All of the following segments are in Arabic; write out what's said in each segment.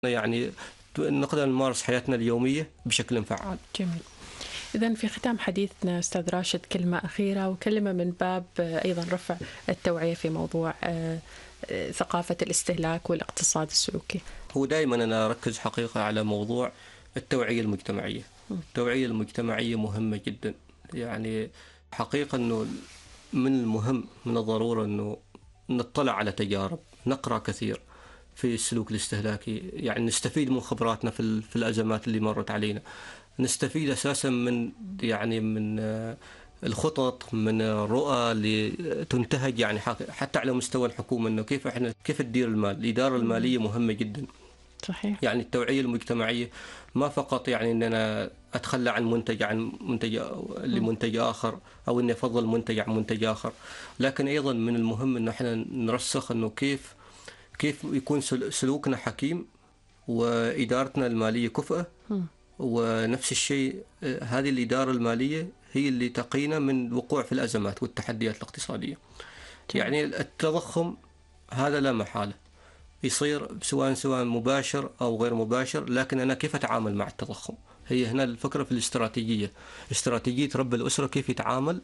يعني نقدر نمارس حياتنا اليومية بشكل فعال. جميل. إذن في ختام حديثنا أستاذ راشد كلمة أخيرة وكلمة من باب أيضا رفع التوعية في موضوع ثقافة الاستهلاك والاقتصاد السلوكي. هو دائما أنا أركز حقيقة على موضوع التوعية المجتمعية. التوعية المجتمعية مهمة جدا، يعني حقيقة أنه من المهم من الضرورة أنه نطلع على تجارب، نقرأ كثير في السلوك الاستهلاكي، يعني نستفيد من خبراتنا في الأزمات اللي مرت علينا، نستفيد أساسا من الخطط، من الرؤى اللي تنتهج يعني حتى على مستوى الحكومة، أنه كيف تدير المال. الإدارة المالية مهمة جدا. صحيح. يعني التوعية المجتمعية ما فقط يعني أن أنا أتخلى عن منتج لمنتج آخر، أو أني أفضل منتج عن منتج آخر، لكن أيضا من المهم أن احنا نرسخ أنه كيف يكون سلوكنا حكيم وإدارتنا المالية كفءة. ونفس الشيء هذه الإدارة المالية هي اللي تقينا من الوقوع في الأزمات والتحديات الاقتصادية. يعني التضخم هذا لا محالة يصير، سواء مباشر أو غير مباشر، لكن أنا كيف أتعامل مع التضخم؟ هي هنا الفكرة في استراتيجية رب الأسرة، كيف يتعامل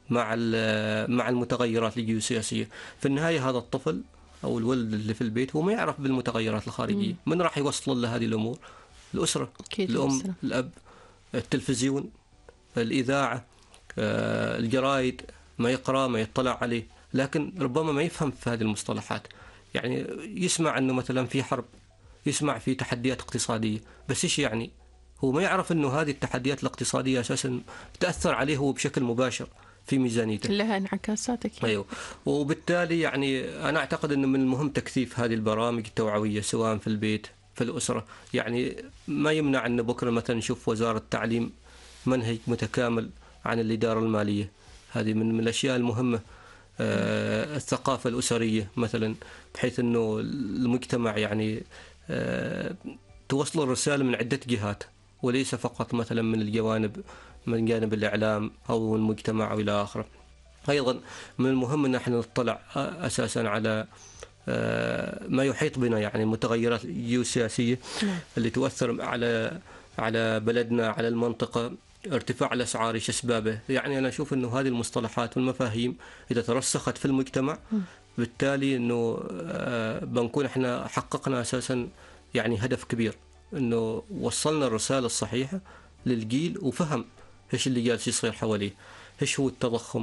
مع المتغيرات الجيوسياسية. في النهاية هذا الطفل أو الولد اللي في البيت هو ما يعرف بالمتغيرات الخارجية. من راح يوصل له هذه الأمور؟ الأسرة، الأم، الأب، التلفزيون، الإذاعة، الجرائد، ما يقرأ ما يطلع عليه، لكن ربما ما يفهم في هذه المصطلحات. يعني يسمع أنه مثلا في حرب، يسمع في تحديات اقتصادية، بس إيش يعني؟ هو ما يعرف أنه هذه التحديات الاقتصادية أساسا تأثر عليه هو بشكل مباشر في ميزانيته، لها انعكاسات أكيد. أيوه. وبالتالي يعني أنا أعتقد أنه من المهم تكثيف هذه البرامج التوعوية سواء في البيت في الأسرة. يعني ما يمنع أن بكرة مثلا نشوف وزارة التعليم منهج متكامل عن الإدارة المالية. هذه من الأشياء المهمة. الثقافة الأسرية مثلا، بحيث أنه المجتمع يعني توصل الرسالة من عدة جهات وليس فقط مثلا من جانب الإعلام أو المجتمع أو إلى آخره. أيضا من المهم أن احنا نطلع أساسا على ما يحيط بنا، يعني المتغيرات الجيوسياسية اللي تؤثر على بلدنا، على المنطقة. ارتفاع الأسعار ايش أسبابه؟ يعني أنا أشوف أنه هذه المصطلحات والمفاهيم إذا ترسخت في المجتمع، بالتالي أنه بنكون احنا حققنا أساسا يعني هدف كبير، أنه وصلنا الرسالة الصحيحة للجيل وفهم ايش اللي جالس يصير حواليه، ايش هو التضخم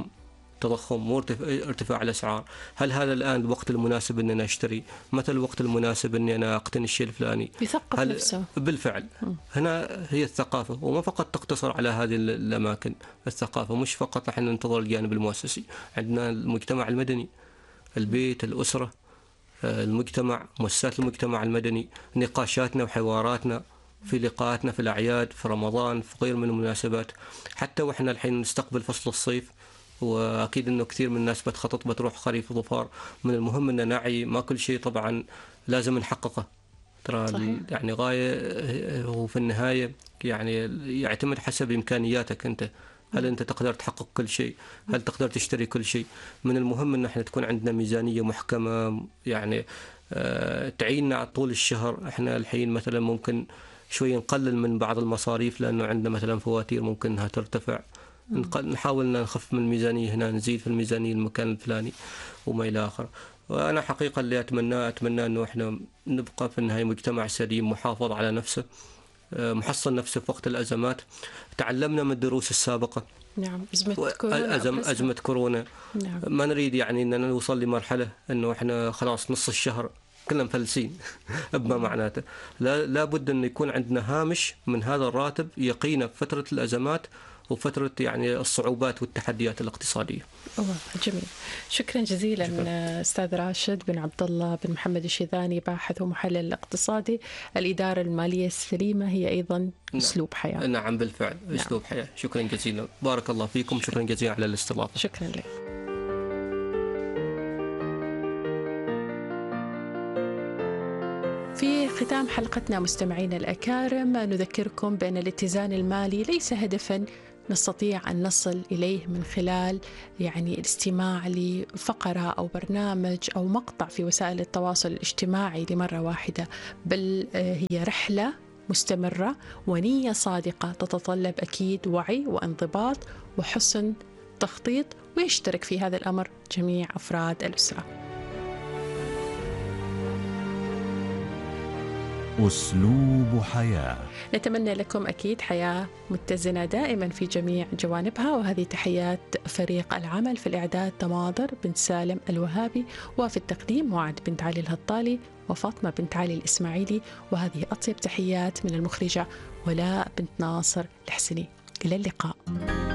وارتفاع الأسعار. هل هذا الآن الوقت المناسب أن أنا أشتري؟ متى الوقت المناسب أن أنا أقتني الشيء الفلاني؟ يثقف نفسه. بالفعل. هنا هي الثقافة، وما فقط تقتصر على هذه الأماكن. الثقافة مش فقط نحن ننتظر الجانب المؤسسي، عندنا المجتمع المدني، البيت، الأسرة، المجتمع، مؤسسات المجتمع المدني، نقاشاتنا وحواراتنا في لقاءاتنا في الأعياد، في رمضان، في غير من المناسبات. حتى وإحنا الحين نستقبل فصل الصيف، وأكيد أنه كثير من الناس بتروح خريف وظفار. من المهم أن نعي، ما كل شيء طبعا لازم نحققه، ترى يعني غاية هو في النهاية يعني يعتمد حسب إمكانياتك أنت. هل أنت تقدر تحقق كل شيء؟ هل تقدر تشتري كل شيء؟ من المهم أن احنا تكون عندنا ميزانية محكمة، يعني تعيننا طول الشهر. احنا الحين مثلا ممكن شوي نقلل من بعض المصاريف لأنه عندنا مثلا فواتير ممكن أنها ترتفع، نحاول أن نخف من الميزانية هنا، نزيد في الميزانية المكان الفلاني وما إلى آخره. وأنا حقيقة اللي أتمنى أنه إحنا نبقى في النهاية مجتمع سليم محافظ على نفسه، محصن نفسه في وقت الأزمات. تعلمنا من الدروس السابقة. نعم. أزمة كورونا. نعم. ما نريد يعني أننا نوصل لمرحلة أنه إحنا خلاص نص الشهر كلنا مفلسين بما معناته. لا بد أن يكون عندنا هامش من هذا الراتب يقينا في فترة الأزمات وفترة يعني الصعوبات والتحديات الاقتصادية. جميل. شكرا جزيلا. أستاذ راشد بن عبد الله بن محمد الشيذاني، باحث ومحلل اقتصادي. الإدارة المالية السليمة هي أيضا أسلوب حياة. نعم بالفعل. نعم. أسلوب حياة. شكرا جزيلا، بارك الله فيكم. شكرا جزيلا على الاستضافة. شكرا لك. في ختام حلقتنا مستمعينا الأكارم، نذكركم بأن الاتزان المالي ليس هدفا نستطيع أن نصل إليه من خلال يعني الاستماع لفقرة أو برنامج أو مقطع في وسائل التواصل الاجتماعي لمرة واحدة، بل هي رحلة مستمرة ونية صادقة تتطلب أكيد وعي وانضباط وحسن تخطيط، ويشترك في هذا الأمر جميع أفراد الأسرة. أسلوب حياة. نتمنى لكم أكيد حياة متزنة دائما في جميع جوانبها، وهذه تحيات فريق العمل في الإعداد تماضر بنت سالم الوهابي، وفي التقديم وعد بنت علي الهطالي وفاطمة بنت علي الإسماعيلي، وهذه أطيب تحيات من المخرجة ولاء بنت ناصر الحسني. إلى اللقاء.